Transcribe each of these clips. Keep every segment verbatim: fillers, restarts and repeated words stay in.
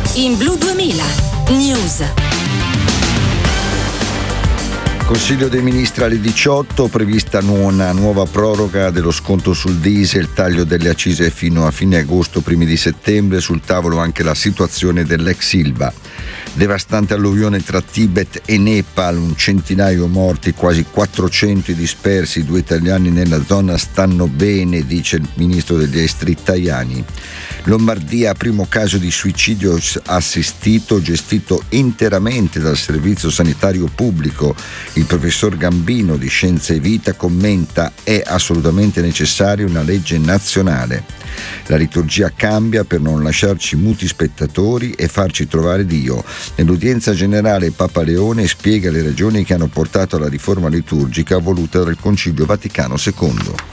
in Blu duemila News. Consiglio dei Ministri alle diciotto, prevista una nuova proroga dello sconto sul diesel, taglio delle accise fino a fine agosto, primi di settembre, sul tavolo anche la situazione dell'ex Ilva. Devastante alluvione tra Tibet e Nepal, un centinaio morti, quasi quattrocento dispersi, due italiani nella zona stanno bene, dice il ministro degli esteri Tajani. Lombardia, primo caso di suicidio assistito gestito interamente dal servizio sanitario pubblico. Il professor Gambino di Scienza e Vita commenta: è assolutamente necessaria una legge nazionale. La liturgia cambia per non lasciarci muti spettatori e farci trovare Dio. Nell'udienza generale Papa Leone spiega le ragioni che hanno portato alla riforma liturgica voluta dal Concilio Vaticano secondo.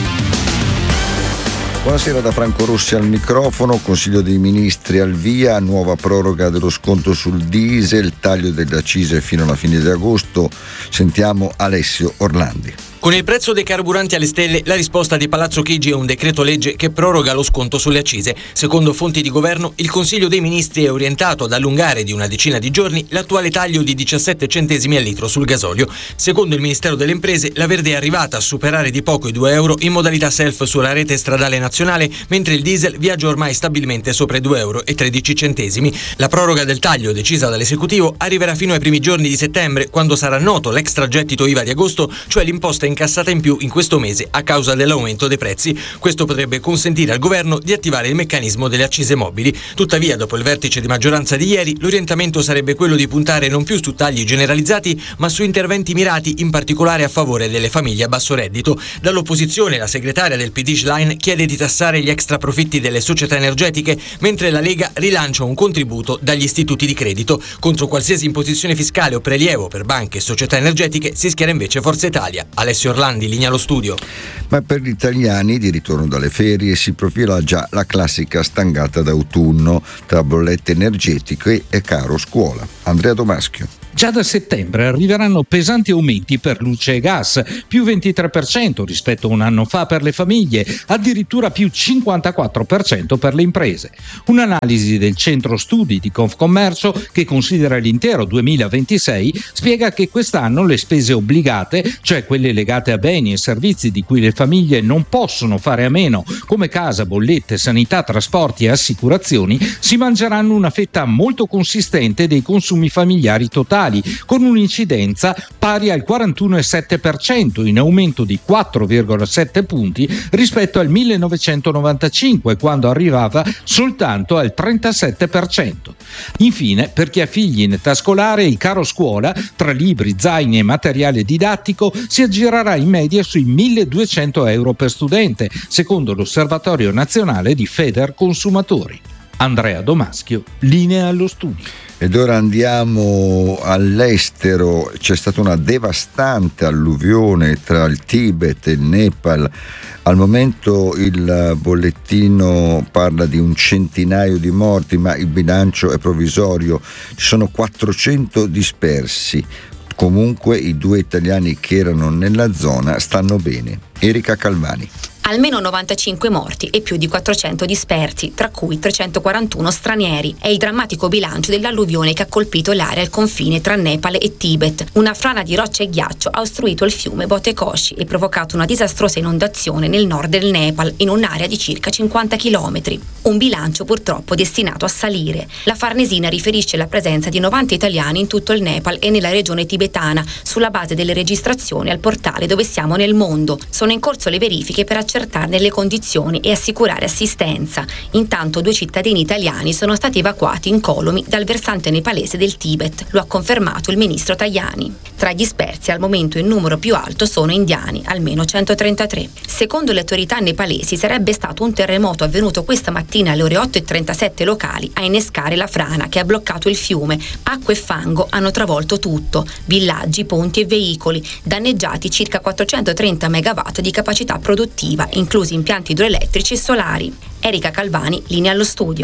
Buonasera da Franco Rossi al microfono. Consiglio dei Ministri al via, nuova proroga dello sconto sul diesel, taglio delle accise fino alla fine di agosto. Sentiamo Alessio Orlandi. Con il prezzo dei carburanti alle stelle, la risposta di Palazzo Chigi è un decreto legge che proroga lo sconto sulle accise. Secondo fonti di governo, il Consiglio dei Ministri è orientato ad allungare di una decina di giorni l'attuale taglio di diciassette centesimi al litro sul gasolio. Secondo il Ministero delle Imprese, la Verde è arrivata a superare di poco i due euro in modalità self sulla rete stradale nazionale, mentre il diesel viaggia ormai stabilmente sopra i due euro e tredici centesimi. La proroga del taglio decisa dall'esecutivo arriverà fino ai primi giorni di settembre, quando sarà noto l'extragettito I V A di agosto, cioè l'imposta incassata in più in questo mese a causa dell'aumento dei prezzi. Questo potrebbe consentire al governo di attivare il meccanismo delle accise mobili. Tuttavia, dopo il vertice di maggioranza di ieri, l'orientamento sarebbe quello di puntare non più su tagli generalizzati, ma su interventi mirati, in particolare a favore delle famiglie a basso reddito. Dall'opposizione, la segretaria del P D Schlein chiede di tassare gli extra profitti delle società energetiche, mentre la Lega rilancia un contributo dagli istituti di credito. Contro qualsiasi imposizione fiscale o prelievo per banche e società energetiche si schiera invece Forza Italia. Alessio Orlandi, linea allo studio. Ma per gli italiani di ritorno dalle ferie si profila già la classica stangata d'autunno tra bollette energetiche e caro scuola. Andrea Domaschio. Già da settembre arriveranno pesanti aumenti per luce e gas, più ventitré per cento rispetto a un anno fa per le famiglie, addirittura più cinquantaquattro per cento per le imprese. Un'analisi del centro studi di Confcommercio, che considera l'intero duemilaventisei, spiega che quest'anno le spese obbligate, cioè quelle legate a beni e servizi di cui le famiglie non possono fare a meno, come casa, bollette, sanità, trasporti e assicurazioni, si mangeranno una fetta molto consistente dei consumi familiari totali, con un'incidenza pari al quarantuno virgola sette per cento, in aumento di quattro virgola sette punti rispetto al millenovecentonovantacinque, quando arrivava soltanto al trentasette per cento. Infine, per chi ha figli in età scolare, il caro scuola, tra libri, zaini e materiale didattico, si aggirerà in media sui milleduecento euro per studente, secondo l'Osservatorio Nazionale di Federconsumatori. Andrea Domaschio, linea allo studio. Ed ora andiamo all'estero. C'è stata una devastante alluvione tra il Tibet e il Nepal. Al momento il bollettino parla di un centinaio di morti, ma il bilancio è provvisorio. Ci sono quattrocento dispersi. Comunque i due italiani che erano nella zona stanno bene. Erika Calvani. Almeno novantacinque morti e più di quattrocento dispersi, tra cui trecentoquarantuno stranieri. È il drammatico bilancio dell'alluvione che ha colpito l'area al confine tra Nepal e Tibet. Una frana di roccia e ghiaccio ha ostruito il fiume Botekoshi e provocato una disastrosa inondazione nel nord del Nepal, in un'area di circa cinquanta chilometri. Un bilancio purtroppo destinato a salire. La Farnesina riferisce la presenza di novanta italiani in tutto il Nepal e nella regione tibetana, sulla base delle registrazioni al portale Dove siamo nel mondo. Sono in corso le verifiche per accertarne le condizioni e assicurare assistenza. Intanto due cittadini italiani sono stati evacuati incolumi dal versante nepalese del Tibet, lo ha confermato il ministro Tajani. Tra gli dispersi al momento il numero più alto sono indiani, almeno centotrentatré. Secondo le autorità nepalesi sarebbe stato un terremoto avvenuto questa mattina alle ore otto e trentasette locali a innescare la frana che ha bloccato il fiume. Acqua e fango hanno travolto tutto, villaggi, ponti e veicoli, danneggiati circa quattrocentotrenta megawatt di capacità produttiva, inclusi impianti idroelettrici e solari. Erika Calvani, linea allo studio.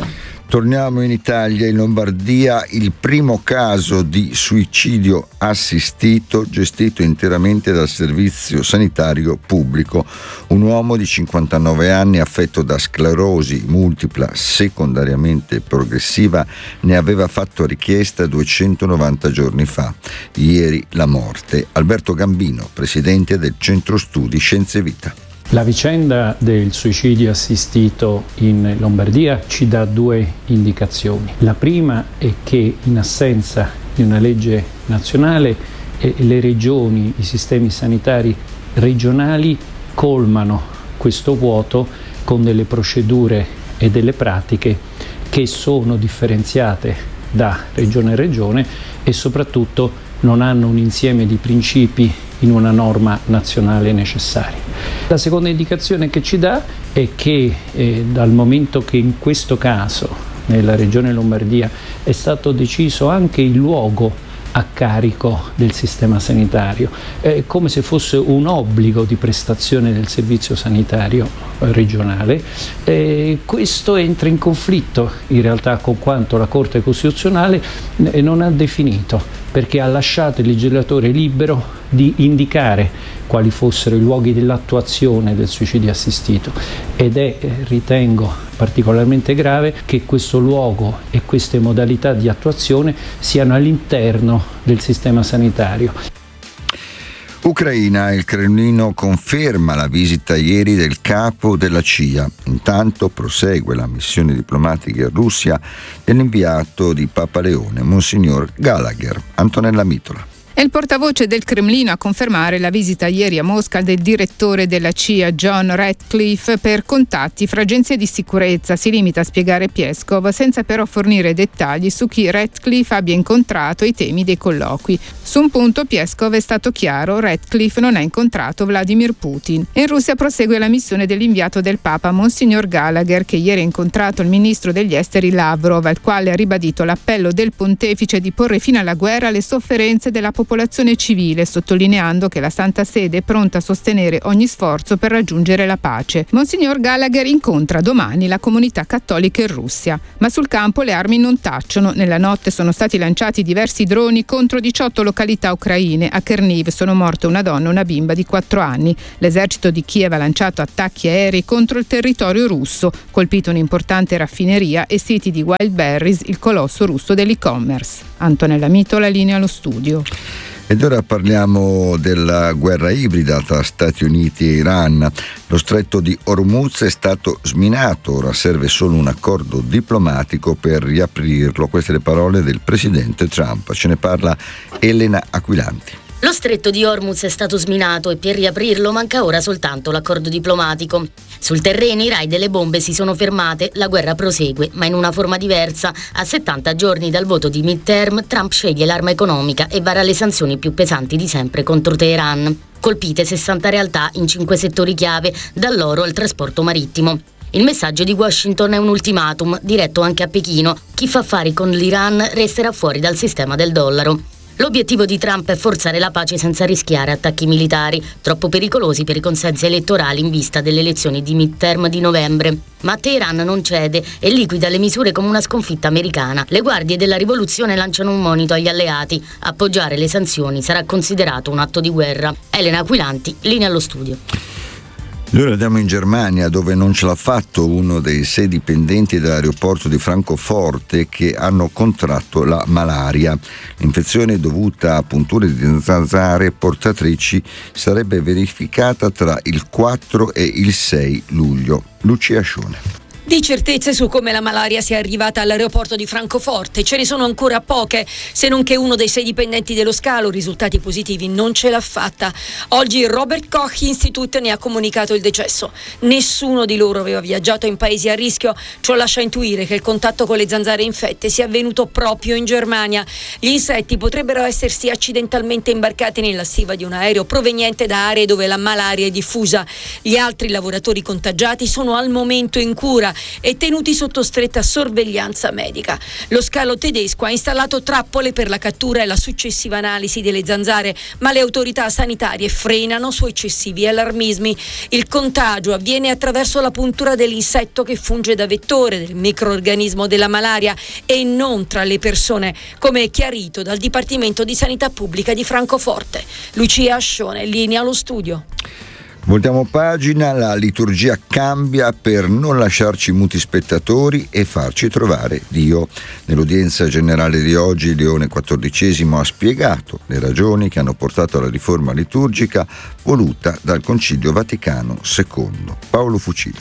Torniamo in Italia, in Lombardia, il primo caso di suicidio assistito gestito interamente dal servizio sanitario pubblico. Un uomo di cinquantanove anni affetto da sclerosi multipla secondariamente progressiva ne aveva fatto richiesta duecentonovanta giorni fa. Ieri la morte. Alberto Gambino, presidente del Centro Studi Scienze Vita. La vicenda del suicidio assistito in Lombardia ci dà due indicazioni. La prima è che in assenza di una legge nazionale eh, le regioni, i sistemi sanitari regionali colmano questo vuoto con delle procedure e delle pratiche che sono differenziate da regione a regione e soprattutto non hanno un insieme di principi in una norma nazionale necessaria. La seconda indicazione che ci dà è che eh, dal momento che in questo caso nella regione Lombardia è stato deciso anche il luogo a carico del sistema sanitario, è come se fosse un obbligo di prestazione del servizio sanitario regionale. E questo entra in conflitto in realtà con quanto la Corte Costituzionale non ha definito, perché ha lasciato il legislatore libero di indicare quali fossero i luoghi dell'attuazione del suicidio assistito ed è, ritengo, particolarmente grave che questo luogo e queste modalità di attuazione siano all'interno del sistema sanitario. Ucraina, il Cremlino conferma la visita ieri del capo della C I A. Intanto prosegue la missione diplomatica in Russia dell'inviato di Papa Leone, Monsignor Gallagher. Antonella Mitola. È il portavoce del Cremlino a confermare la visita ieri a Mosca del direttore della C I A John Ratcliffe per contatti fra agenzie di sicurezza. Si limita a spiegare Peskov senza però fornire dettagli su chi Ratcliffe abbia incontrato e i temi dei colloqui. Su un punto Peskov è stato chiaro: Ratcliffe non ha incontrato Vladimir Putin. In Russia prosegue la missione dell'inviato del Papa Monsignor Gallagher, che ieri ha incontrato il ministro degli esteri Lavrov, al quale ha ribadito l'appello del pontefice di porre fine alla guerra alle sofferenze della popolazione popolazione civile, sottolineando che la Santa Sede è pronta a sostenere ogni sforzo per raggiungere la pace. Monsignor Gallagher incontra domani la comunità cattolica in Russia, ma sul campo le armi non tacciono. Nella notte sono stati lanciati diversi droni contro diciotto località ucraine. A Cherniv sono morte una donna e una bimba di quattro anni. L'esercito di Kiev ha lanciato attacchi aerei contro il territorio russo, colpito un'importante raffineria e siti di Wildberries, il colosso russo dell'e-commerce. Antonella Mitola, linea allo studio. Ed ora parliamo della guerra ibrida tra Stati Uniti e Iran. Lo stretto di Hormuz è stato sminato, ora serve solo un accordo diplomatico per riaprirlo. Queste le parole del presidente Trump. Ce ne parla Elena Aquilanti. Lo stretto di Hormuz è stato sminato e per riaprirlo manca ora soltanto l'accordo diplomatico. Sul terreno i raid e le bombe si sono fermate, la guerra prosegue, ma in una forma diversa. A settanta giorni dal voto di midterm, Trump sceglie l'arma economica e vara le sanzioni più pesanti di sempre contro Teheran. Colpite sessanta realtà in cinque settori chiave, dall'oro al trasporto marittimo. Il messaggio di Washington è un ultimatum, diretto anche a Pechino. Chi fa affari con l'Iran resterà fuori dal sistema del dollaro. L'obiettivo di Trump è forzare la pace senza rischiare attacchi militari, troppo pericolosi per i consensi elettorali in vista delle elezioni di midterm di novembre. Ma Teheran non cede e liquida le misure come una sconfitta americana. Le guardie della rivoluzione lanciano un monito agli alleati: appoggiare le sanzioni sarà considerato un atto di guerra. Elena Aquilanti, linea allo studio. Noi andiamo in Germania, dove non ce l'ha fatto uno dei sei dipendenti dell'aeroporto di Francoforte che hanno contratto la malaria. L'infezione dovuta a punture di zanzare portatrici sarebbe verificata tra il quattro e il sei luglio. Lucia Scione. Di certezze su come la malaria sia arrivata all'aeroporto di Francoforte ce ne sono ancora poche, se non che uno dei sei dipendenti dello scalo, risultati positivi, non ce l'ha fatta. Oggi il Robert Koch Institute ne ha comunicato il decesso. Nessuno di loro aveva viaggiato in paesi a rischio, ciò lascia intuire che il contatto con le zanzare infette sia avvenuto proprio in Germania. Gli insetti potrebbero essersi accidentalmente imbarcati nella stiva di un aereo proveniente da aree dove la malaria è diffusa. Gli altri lavoratori contagiati sono al momento in cura. e tenuti sotto stretta sorveglianza medica. Lo scalo tedesco ha installato trappole per la cattura e la successiva analisi delle zanzare, ma le autorità sanitarie frenano su eccessivi allarmismi. Il contagio avviene attraverso la puntura dell'insetto che funge da vettore del microorganismo della malaria e non tra le persone, come è chiarito dal Dipartimento di Sanità Pubblica di Francoforte. Lucia Ascione, linea allo studio. Voltiamo pagina, la liturgia cambia per non lasciarci muti spettatori e farci trovare Dio. Nell'udienza generale di oggi Leone quattordicesimo ha spiegato le ragioni che hanno portato alla riforma liturgica voluta dal Concilio Vaticano secondo. Paolo Fucili.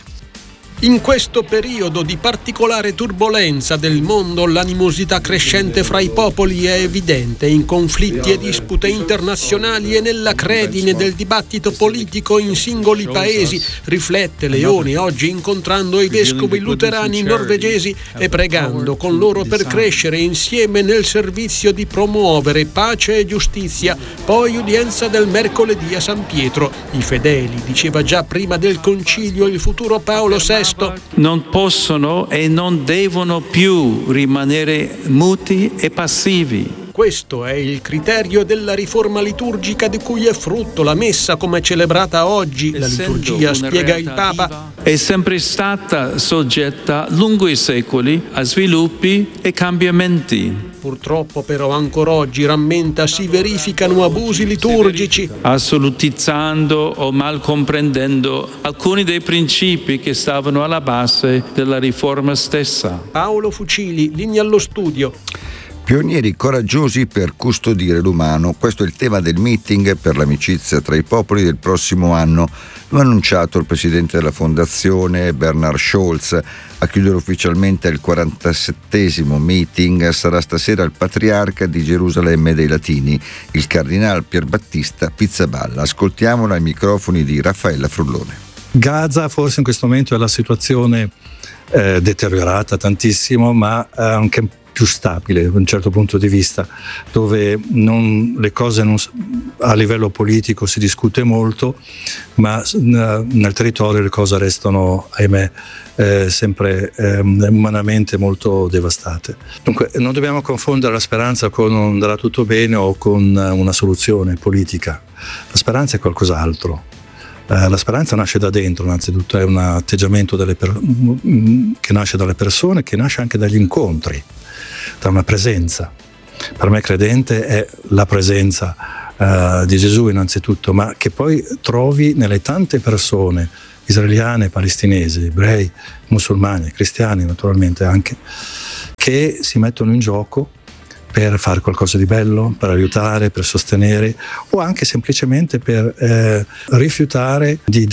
In questo periodo di particolare turbolenza del mondo, l'animosità crescente fra i popoli è evidente in conflitti e dispute internazionali e nella credine del dibattito politico in singoli paesi. Riflette Leone oggi incontrando i vescovi luterani norvegesi e pregando con loro per crescere insieme nel servizio di promuovere pace e giustizia. Poi udienza del mercoledì a San Pietro. I fedeli, diceva già prima del concilio il futuro Paolo sesto, non possono e non devono più rimanere muti e passivi. Questo è il criterio della riforma liturgica di cui è frutto la messa come celebrata oggi. La liturgia, spiega il Papa, è sempre stata soggetta lungo i secoli a sviluppi e cambiamenti. Purtroppo però ancora oggi, rammenta, si verificano abusi liturgici, assolutizzando o mal comprendendo alcuni dei principi che stavano alla base della riforma stessa. Paolo Fucili, linea allo studio. Pionieri coraggiosi per custodire l'umano. Questo è il tema del meeting per l'amicizia tra i popoli del prossimo anno. Lo ha annunciato il presidente della fondazione Bernard Scholz. A chiudere ufficialmente il quarantasettesimo meeting sarà stasera il patriarca di Gerusalemme dei Latini, il cardinale Pierbattista Pizzaballa. Ascoltiamolo ai microfoni di Raffaella Frullone. Gaza forse in questo momento è la situazione eh, deteriorata tantissimo, ma eh, anche più stabile da un certo punto di vista, dove non, le cose non, a livello politico si discute molto, ma nel territorio le cose restano, ahimè, eh, sempre eh, umanamente molto devastate. Dunque non dobbiamo confondere la speranza con un andrà tutto bene o con una soluzione politica. La speranza è qualcos'altro. Eh, la speranza nasce da dentro, innanzitutto è un atteggiamento delle per- che nasce dalle persone, che nasce anche dagli incontri, da una presenza. Per me credente è la presenza uh, di Gesù innanzitutto, ma che poi trovi nelle tante persone israeliane, palestinesi, ebrei, musulmani, cristiani naturalmente anche, che si mettono in gioco per fare qualcosa di bello, per aiutare, per sostenere o anche semplicemente per eh, rifiutare di